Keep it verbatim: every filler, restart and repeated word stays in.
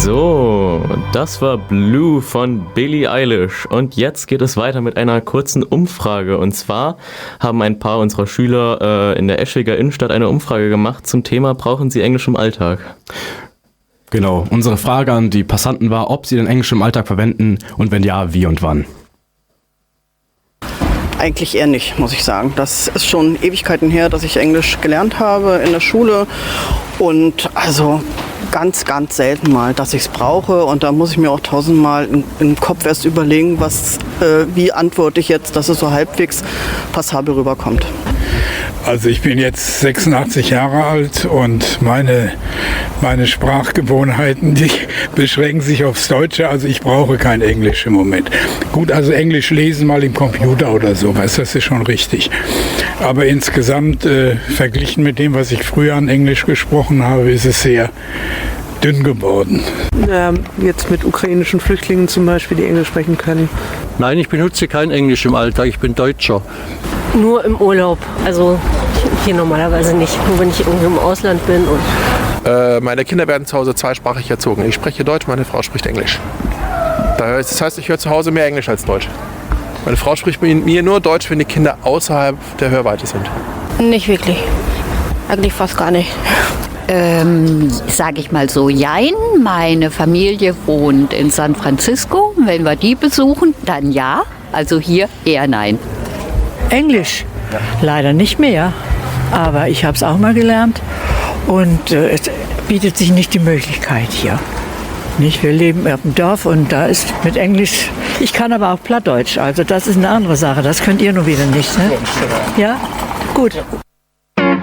So, das war Blue von Billie Eilish und jetzt geht es weiter mit einer kurzen Umfrage und zwar haben ein paar unserer Schüler äh, in der Eschwiger Innenstadt eine Umfrage gemacht zum Thema brauchen sie Englisch im Alltag? Genau, unsere Frage an die Passanten war, ob sie den Englisch im Alltag verwenden und wenn ja, wie und wann. Eigentlich eher nicht, muss ich sagen. Das ist schon Ewigkeiten her, dass ich Englisch gelernt habe in der Schule und also ganz, ganz selten mal, dass ich es brauche und da muss ich mir auch tausendmal im, im Kopf erst überlegen, was, äh, wie antworte ich jetzt, dass es so halbwegs passabel rüberkommt. Also ich bin jetzt sechsundachtzig Jahre alt und meine, meine Sprachgewohnheiten, die beschränken sich aufs Deutsche. Also ich brauche kein Englisch im Moment. Gut, also Englisch lesen mal im Computer oder sowas, das ist schon richtig. Aber insgesamt, äh, verglichen mit dem, was ich früher an Englisch gesprochen habe, ist es sehr dünn geworden. Ja, jetzt mit ukrainischen Flüchtlingen zum Beispiel, die Englisch sprechen können. Nein, ich benutze kein Englisch im Alltag, ich bin Deutscher. Nur im Urlaub, also hier normalerweise nicht, nur wenn ich irgendwo im Ausland bin. Und äh, meine Kinder werden zu Hause zweisprachig erzogen. Ich spreche Deutsch, meine Frau spricht Englisch. Das heißt, ich höre zu Hause mehr Englisch als Deutsch. Meine Frau spricht mit mir nur Deutsch, wenn die Kinder außerhalb der Hörweite sind. Nicht wirklich, eigentlich fast gar nicht. Ähm, sag ich mal so, jein. Meine Familie wohnt in San Francisco. Wenn wir die besuchen, dann ja. Also hier eher nein. Englisch? Ja. Leider nicht mehr. Aber ich habe es auch mal gelernt. Und äh, es bietet sich nicht die Möglichkeit hier. Nicht? Wir leben auf dem Dorf und da ist mit Englisch. Ich kann aber auch Plattdeutsch. Also das ist eine andere Sache. Das könnt ihr nur wieder nicht. Ne? Ja? Gut.